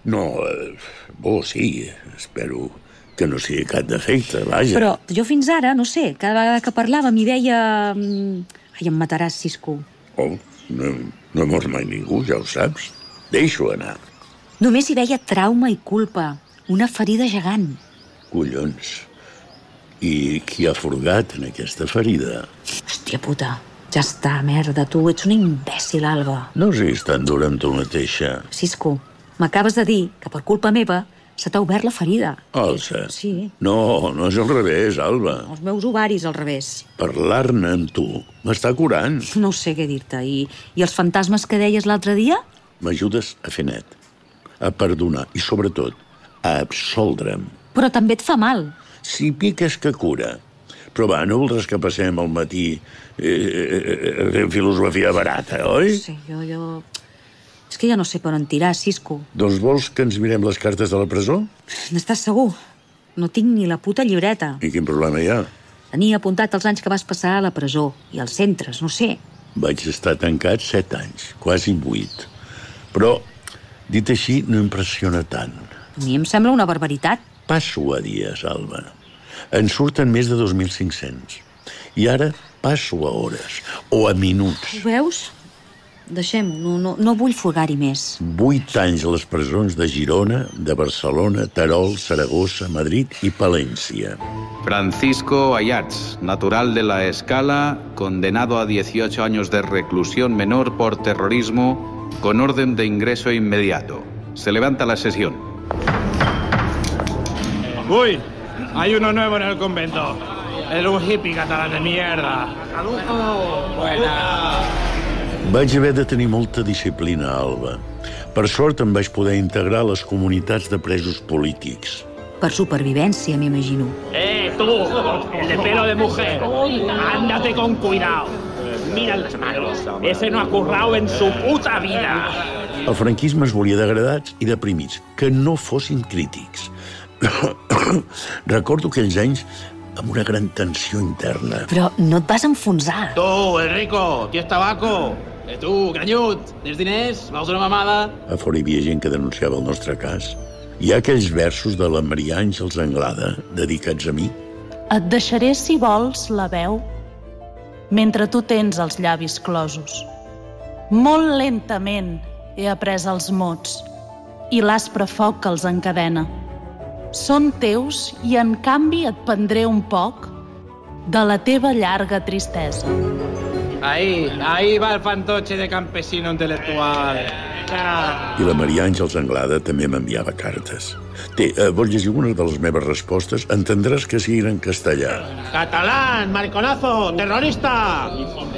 No, sí, espero que no sigui cap defecte, vaja. Però jo fins ara, no sé, cada vegada que parlàvem hi deia... Ai, em mataràs, Cisco. No he mort mai ningú, ja ho saps. Deixo anar. Només hi veia trauma i culpa. Una ferida gegant. Collons. I qui ha furgat en aquesta ferida? Hòstia puta, ja està, merda, tu ets un imbècil, Alba. No siguis tan dura amb tu mateixa. Cisco, m'acabes de dir que per culpa meva se t'ha obert la ferida. Alça. Sí. No és al revés, Alba. Els meus ovaris al revés. Parlar-ne amb tu m'està curant. No sé què dir-te. I els fantasmes que deies l'altre dia? M'ajudes a fer net, a perdonar i, sobretot, a absoldre'm. Però també et fa mal. Si piques que cura. Però va, no voldràs que passem al matí fent filosofia barata, oi? Sí, jo... És que ja no sé per on tirar, Cisco. Doncs vols que ens mirem les cartes de la presó? N'estàs segur? No tinc ni la puta llibreta. I quin problema hi ha? Tenia apuntat els anys que vas passar a la presó i als centres, no sé. Vaig estar tancat 7 anys, quasi 8. Però, dit així, no impressiona tant. A mi em sembla una barbaritat. Passo a dies, Alba. En surten més de 2.500. I ara passo a hores, o a minuts. Ho veus? Deixem-ho, no vull furgar-hi més. 8 anys a les presons de Girona, de Barcelona, Terol, Saragossa, Madrid i Palència. Francisco Ayats, natural de La Escala, condenado a 18 años de reclusión menor por terrorismo, con orden de ingreso inmediato. Se levanta la sesión. Uy, hay uno nuevo en el convento. Es un hippie catalán de mierda. ¡Saludo! Buena. Vaig haver de tenir molta disciplina, Alba. Per sort em vaig poder integrar a les comunitats de presos polítics. Per supervivència, m'imagino. Tú, el de pelo de mujer. Ándate con cuidado. Mira las manos. Ese no ha currado en su puta vida. El franquisme es volia degradats i deprimits, que no fossin crítics. Recordo aquells anys amb una gran tensió interna. Però no et vas enfonsar. Tu, el rico, tio és tabaco. Tu, granyut, tens diners? Vols una mamada? A fora hi havia gent que denunciava el nostre cas. Hi ha aquells versos de la Maria Àngels Anglada dedicats a mi. Et deixaré, si vols, la veu, mentre tu tens els llavis closos. Molt lentament he après els mots i l'aspre foc que els encadena. Són teus i, en canvi, et prendré un poc de la teva llarga tristesa. Ahí va el fantoche de campesino intelectual. I la Maria Àngels Anglada també m'enviava cartes. Vols llegir una de les meves respostes? Entendràs que siguin en castellà. ¡Catalán, mariconazo, terrorista!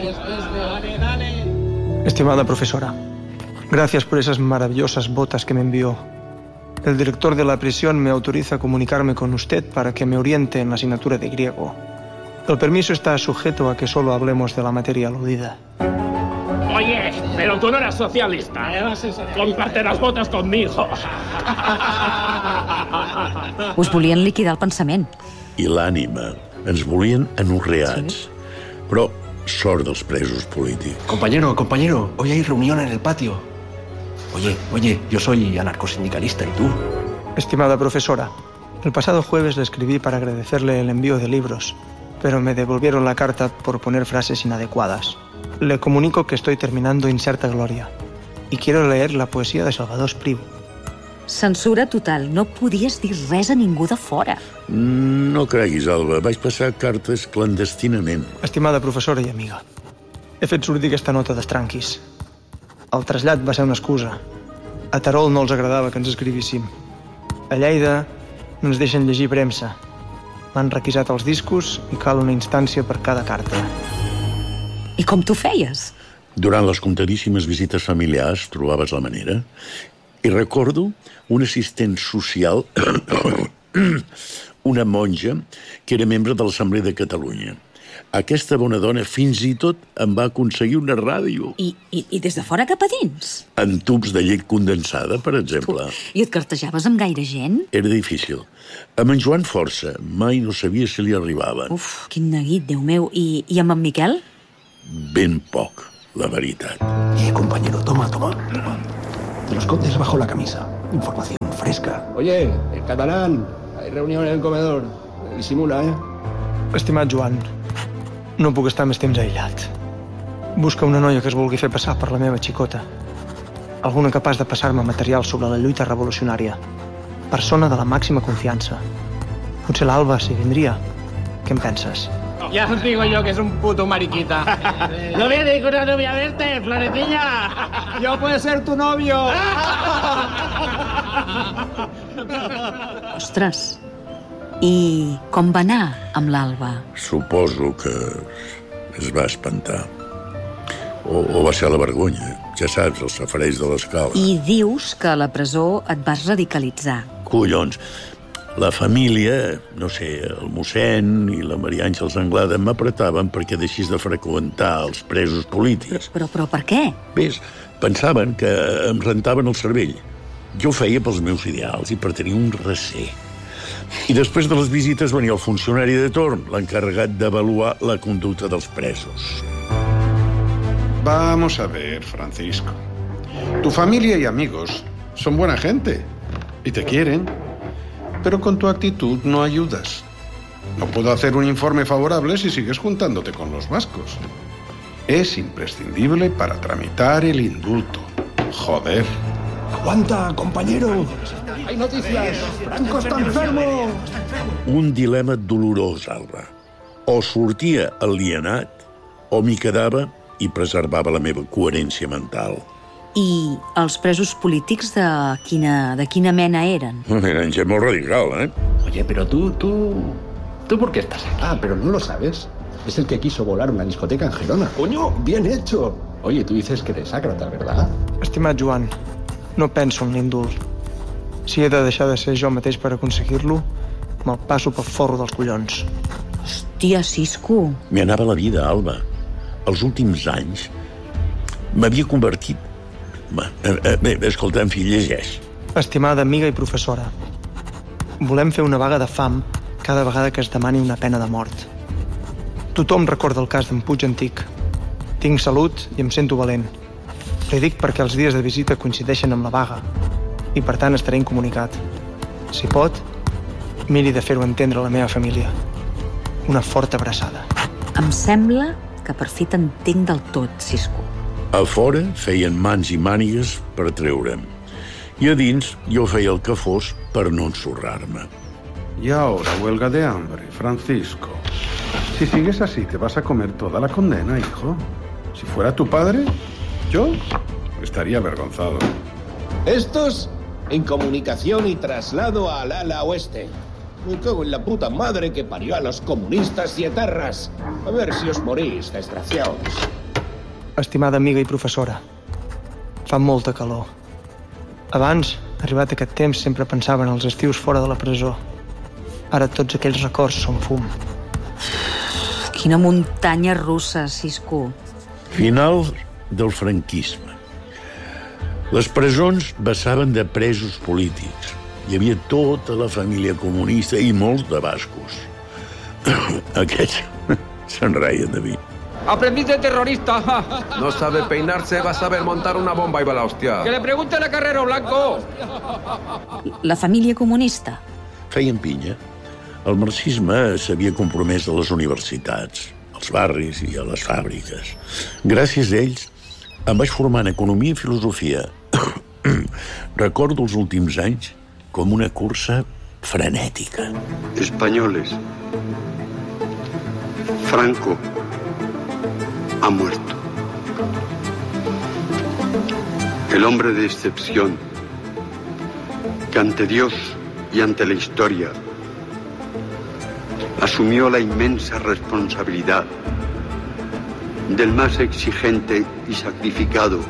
Estimada profesora, gracias por esas maravillosas botas que me envió. El director de la prisión me autoriza a comunicarme con usted para que me oriente en la asignatura de griego. El permiso está sujeto a que solo hablemos de la materia aludida. Oye, pero tú no eras socialista. Comparte las botas conmigo. Us volien liquidar el pensament. I l'ànima. Ens volien anorreats. Sí. Però sort dels presos polítics. Compañero, hoy hay reunión en el patio. Oye, yo soy anarcosindicalista, ¿y tú? Estimada profesora, el pasado jueves le escribí para agradecerle el envío de libros, pero me devolvieron la carta por poner frases inadecuadas. Le comunico que estoy terminando Incerta Gloria y quiero leer la poesía de Salvador Espriu. Censura total. No podies dir res a ningú de fora. No creguis, Alba. Vaig passar cartes clandestinament. Estimada professora i amiga, he fet sortir aquesta nota d'estranquis. El trasllat va ser una excusa. A Terol no els agradava que ens escrivíssim. A Lleida no ens deixen llegir premsa. M'han requisat els discos i cal una instància per cada carta. I com t'ho feies? Durant les comptadíssimes visites familiars trobaves la manera. I recordo un assistent social, una monja, que era membre de l'Assemblea de Catalunya. Aquesta bona dona fins i tot em va aconseguir una ràdio. I des de fora cap a dins? En tubs de llet condensada, per exemple. I et cartejaves amb gaire gent? Era difícil. Amb en Joan força. Mai no sabia si li arribaven. Uf, quin neguit, Déu meu. I amb en Miquel? Ben poc, la veritat. Compañero, toma. Te lo escondes bajo la camisa. Información. fresca. Oye, el catalán, hay reunión en el comedor. Disimula, Estimat Joan, no puc estar més temps aïllat. Busca una noia que es vulgui fer passar per la meva xicota. Alguna capaç de passar-me material sobre la lluita revolucionària. Persona de la màxima confiança. Potser l'Alba s'hi vindria. Què en penses? Ya os digo yo que es un puto mariquita. ¿No viene con una novia a verte, Florecilla? Yo puedo ser tu novio. Ostres, i com va anar amb l'Alba? Suposo que es va espantar. O va ser la vergonya. Ja saps, els safareig de l'escala. I dius que a la presó et vas radicalitzar. Collons, la família, no sé, el mossèn i la Maria Àngels Anglada m'apretaven perquè deixis de freqüentar els presos polítics. Però per què? Ves, pensaven que em rentaven el cervell. Jo ho feia pels meus ideals i per tenir un recer. I després de les visites venia el funcionari de torn, l'encarregat d'avaluar la conducta dels presos. Vamos a ver, Francisco. Tu familia y amigos son buena gente y te quieren, pero con tu actitud no ayudas. No puedo hacer un informe favorable si sigues juntándote con los vascos. Es imprescindible para tramitar el indulto. Joder. Aguanta, compañero. Hay noticias. Franco está enfermo. Un dilema dolorós, Alba. O sortia alienat, o m'hi quedava i preservava la meva coherència mental. I els presos polítics de quina mena eren? Eren gent molt radical, Oye, pero tú ¿por qué estás aquí? Ah, pero no lo sabes. Es el que quiso volar una discoteca en Gerona. Coño, bien hecho. Oye, tú dices que eres ácrata, ¿verdad? Estimat Joan, no penso en l'indult. Si he de deixar de ser jo mateix per aconseguir-lo, me'l passo pel forro dels collons. Hòstia, Cisco. M'hi anava la vida, Alba. Els últims anys m'havia convertit... Bé, escolta, en fi, llegeix. Estimada amiga i professora, volem fer una vaga de fam cada vegada que es demani una pena de mort. Tothom recorda el cas d'en Puig Antic. Tinc salut i em sento valent. Li dic perquè els dies de visita coincideixen amb la vaga i, per tant, estaré incomunicat. Si pot, miri de fer-ho entendre a la meva família. Una forta abraçada. Em sembla que per fi t'entenc del tot, Cisco. A fora feien mans i mànigues per treure'm. I a dins jo feia el que fos per no ensorrar-me. Y ahora huelga de hambre, Francisco. Si sigues así, te vas a comer toda la condena, hijo. Si fuera tu padre, yo estaría avergonzado. Estos en comunicación y traslado al ala oeste. Me cago en la puta madre que parió a los comunistas y etarras. A ver si os morís, desgraciados. Estimada amiga i professora, fa molta calor. Abans, arribat aquest temps, sempre pensava en els estius fora de la presó. Ara tots aquells records són fum. Quina muntanya russa, Cisco. Final del franquisme. Les presons vessaven de presos polítics. Hi havia tota la família comunista i molts de bascos. Aquests se'n reien de mi. ¡Aprendiz de terrorista! No sabe peinarse, va a saber montar una bomba y va la hostia. ¡Que le pregunte a la Carrero Blanco! La família comunista? Feien pinya. El marxisme s'havia compromès a les universitats, als barris i a les fàbriques. Gràcies a ells em vaig formar en economia i filosofia. Recordo els últims anys com una cursa frenética. Españoles, Franco ha muerto. El hombre de excepción que ante Dios y ante la historia asumió la inmensa responsabilidad del más exigente y sacrificado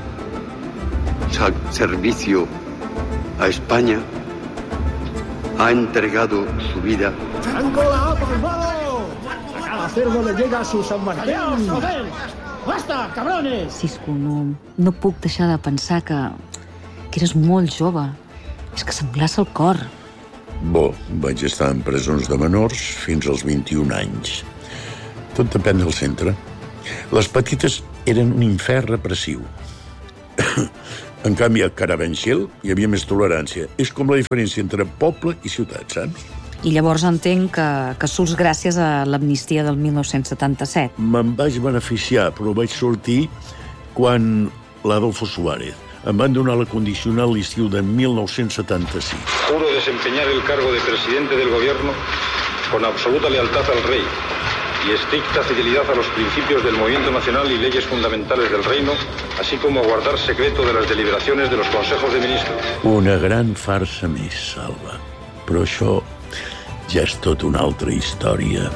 servicio a España, ha entregado su vida. ¡Franco la ha palmado! ¡A cada cerdo le llega su San Martín! ¡Joder! ¡Basta, cabrones! Cisco, no puc deixar de pensar que eres molt jove. És que se'm glaça el cor. Bo, vaig estar en presons de menors fins als 21 anys. Tot depèn del centre. Les petites eren un infern repressiu. En canvi, a Carabanchel hi havia més tolerància. És com la diferència entre poble i ciutat, saps? I llavors entenc que surts gràcies a l'amnistia del 1977. Me'n vaig beneficiar, però vaig sortir quan l'Adolfo Suárez em van donar la condicional l'estiu de 1976. Juro desempeñar el cargo de presidente del gobierno con absoluta lealtad al rey y estricta fidelidad a los principios del movimiento nacional y leyes fundamentales del reino, así como guardar secreto de las deliberaciones de los consejos de ministros. Una gran farsa més, Salva. Però això ja és tot una altra història.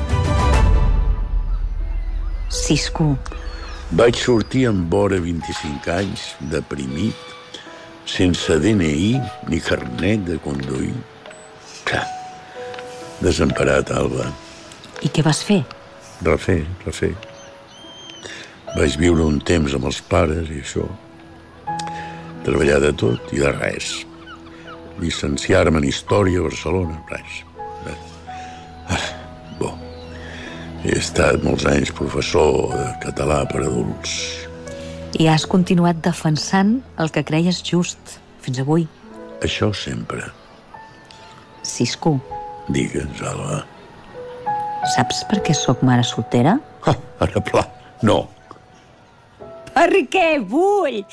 Cisco. Vaig sortir amb vora 25 anys, deprimit, sense DNI ni carnet de conduir. Clar, desemparat, Alba. I què vas fer? Refer. Vaig viure un temps amb els pares i això. Treballar de tot i de res. Llicenciar-me en Història a Barcelona, res. He estat molts anys professor de català per adults. I has continuat defensant el que creies just fins avui. Això sempre. Cisco. Digues, Alba. Saps per què sóc mare soltera? Ara, pla, no. Perquè vull!